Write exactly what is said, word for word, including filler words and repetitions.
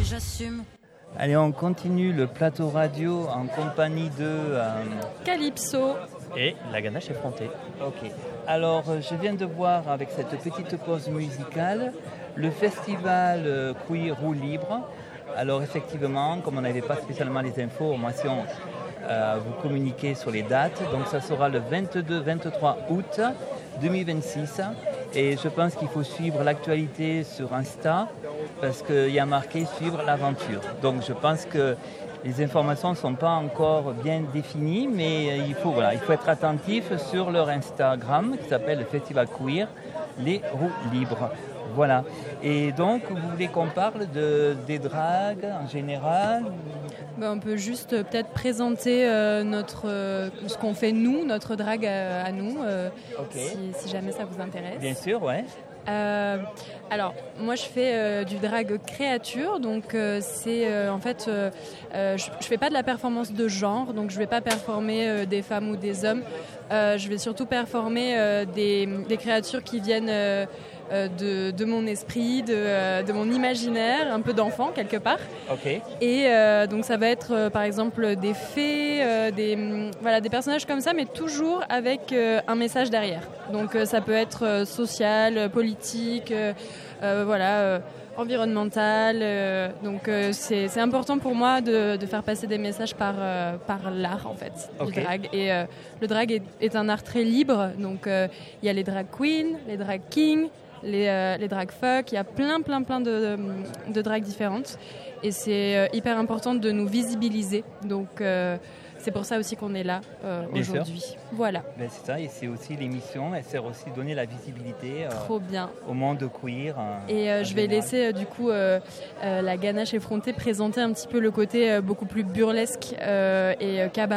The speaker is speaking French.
j'assume. Allez, on continue le plateau radio en compagnie de... Euh... Calypso. Et la ganache effrontée. Ok. Alors, je viens de voir avec cette petite pause musicale le festival euh, Queer Roue Libre. Alors, effectivement, comme on n'avait pas spécialement les infos, moi, si on euh, vous communiquer sur les dates, donc ça sera le vingt-deux vingt-trois août deux mille vingt-six. Et je pense qu'il faut suivre l'actualité sur Insta parce qu'il y a marqué « Suivre l'aventure ». Donc, je pense que les informations ne sont pas encore bien définies, mais il faut, voilà, il faut être attentif sur leur Instagram qui s'appelle le Festival Queer, les roues libres. Voilà. Et donc, vous voulez qu'on parle de, des dragues en général ? Ben, on peut juste euh, peut-être présenter euh, notre, euh, ce qu'on fait nous, notre drague à, à nous, euh, okay. si, si jamais ça vous intéresse. Bien sûr, ouais. Euh, alors, moi je fais euh, du drag créature, donc euh, c'est euh, en fait, euh, euh, je, je fais pas de la performance de genre, donc je vais pas performer euh, des femmes ou des hommes, euh, je vais surtout performer euh, des, des créatures qui viennent euh, de, de mon esprit, de, de mon imaginaire, un peu d'enfant quelque part. Okay. Et euh, donc ça va être euh, par exemple des fées, euh, des, voilà, des personnages comme ça, mais toujours avec euh, un message derrière. Donc euh, ça peut être euh, social, politique, euh, euh, voilà, euh, environnemental. Euh, donc euh, c'est, c'est important pour moi de, de faire passer des messages par, euh, par l'art en fait, okay. du drag. Et euh, le drag est, est un art très libre. Donc il euh, y a les drag queens, les drag kings, les, euh, les drag fuck, il y a plein plein plein de, de, de drags différentes et c'est euh, hyper important de nous visibiliser, donc euh, c'est pour ça aussi qu'on est là euh, aujourd'hui. Sûr. Voilà. Ben c'est ça, et c'est aussi l'émission, elle sert aussi à donner la visibilité euh, Trop bien. au monde queer. Euh, et euh, je vais laisser euh, du coup euh, euh, la ganache effrontée présenter un petit peu le côté euh, beaucoup plus burlesque euh, et euh, cabaret